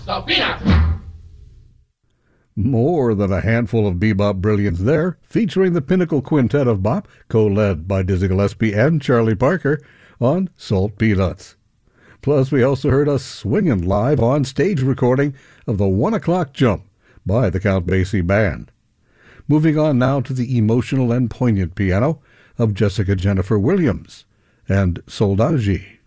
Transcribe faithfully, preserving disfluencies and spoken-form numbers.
More than a handful of bebop brilliance there, featuring the pinnacle quintet of bop, co-led by Dizzy Gillespie and Charlie Parker, on Salt Peanuts. Plus, we also heard a swinging live on-stage recording of the One O'Clock Jump by the Count Basie Band. Moving on now to the emotional and poignant piano of Jessica Jennifer Williams and Soldanji.